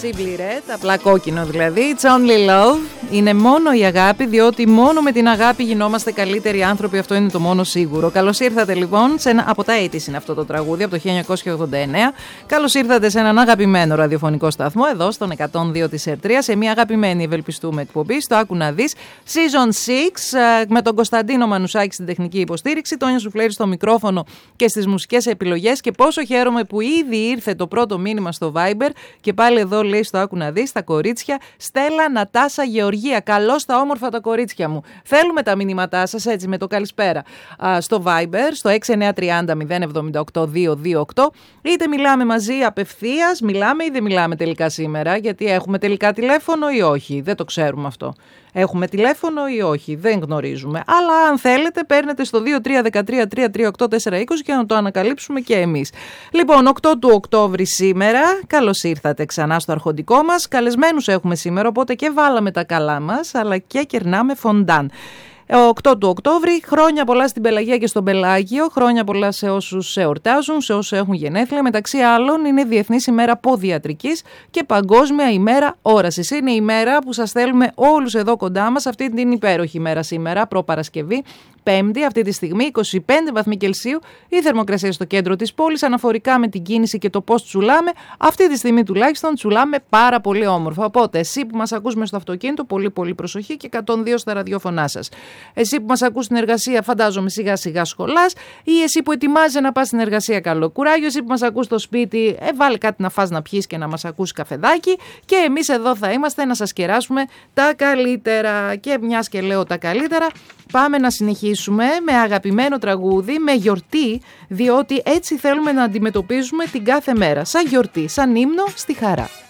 Simply Red, απλά κόκκινο δηλαδή. It's only love. Είναι μόνο η αγάπη, διότι μόνο με την αγάπη γινόμαστε καλύτεροι άνθρωποι. Αυτό είναι το μόνο σίγουρο. Καλώς ήρθατε λοιπόν σε ένα. Από τα 80's είναι αυτό το τραγούδι, από το 1989. Καλώς ήρθατε σε έναν αγαπημένο ραδιοφωνικό σταθμό, εδώ στον 102 της ΕΡΤΡΙΑ, σε μια αγαπημένη, ευελπιστούμε, εκπομπή. Στο Άκου να δεις. Season 6, με τον Κωνσταντίνο Μανουσάκη στην τεχνική υποστήριξη, Τόνια Σουφλέρη στο μικρόφωνο και στις μουσικές επιλογές. Και πόσο χαίρομαι που ήδη ήρθε το πρώτο μήνυμα στο Viber. Και πάλι εδώ λέει στο Άκου να δεις, τα κορίτσια. Στέλλα, Νατάσα, Γεωργία. Καλώς τα όμορφα τα κορίτσια μου. Θέλουμε τα μηνύματά σας έτσι με το καλησπέρα στο Viber, στο 6930 078 228. Είτε μιλάμε μαζί απευθείας, μιλάμε ή δεν μιλάμε τελικά σήμερα, γιατί έχουμε τελικά τηλέφωνο ή όχι. Δεν το ξέρουμε αυτό. Έχουμε τηλέφωνο ή όχι, δεν γνωρίζουμε. Αλλά αν θέλετε, παίρνετε στο 2313-338-420 και να το ανακαλύψουμε και εμείς. Λοιπόν, 8 του Οκτώβρη σήμερα, καλώς ήρθατε ξανά στο αρχοντικό μας. Καλεσμένους έχουμε σήμερα, οπότε και βάλαμε τα καλά μας, αλλά και κερνάμε φοντάν. 8 του Οκτώβρη, χρόνια πολλά στην Πελαγία και στον Πελάγιο, χρόνια πολλά σε όσους εορτάζουν, σε όσους έχουν γενέθλια. Μεταξύ άλλων, είναι Διεθνής ημέρα Ποδιατρικής και Παγκόσμια ημέρα όρασης. Είναι η μέρα που σας θέλουμε όλους εδώ κοντά μας, αυτή την υπέροχη μέρα σήμερα, προπαρασκευή. Πέμπτη, αυτή τη στιγμή, 25 βαθμοί Κελσίου, η θερμοκρασία στο κέντρο της πόλης, αναφορικά με την κίνηση και το πώς τσουλάμε. Αυτή τη στιγμή τουλάχιστον τσουλάμε πάρα πολύ όμορφα. Οπότε, εσύ που μας ακούς μες στο αυτοκίνητο, πολύ πολύ προσοχή και 102 στα ραδιόφωνά σας. Εσύ που μας ακούς στην εργασία, φαντάζομαι σιγά σιγά σχολάς, ή εσύ που ετοιμάζεσαι να πας στην εργασία, καλό κουράγιο. Εσύ που μας ακούς στο σπίτι, βάλε κάτι να φας, να πιείς και να μας ακούσει καφεδάκι. Και εμείς εδώ θα είμαστε να σας κεράσουμε τα καλύτερα. Και μιας και λέω τα καλύτερα, πάμε να συνεχίσουμε με αγαπημένο τραγούδι, με γιορτή, διότι έτσι θέλουμε να αντιμετωπίζουμε την κάθε μέρα. Σαν γιορτή, σαν ύμνο στη χαρά.